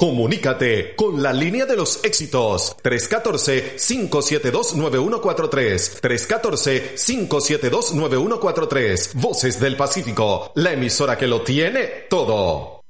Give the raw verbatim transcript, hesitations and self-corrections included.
Comunícate con la línea de los éxitos tres uno cuatro, cinco siete dos, nueve uno cuatro tres, tres uno cuatro, cinco siete dos, nueve uno cuatro tres. Voces del Pacífico, la emisora que lo tiene todo.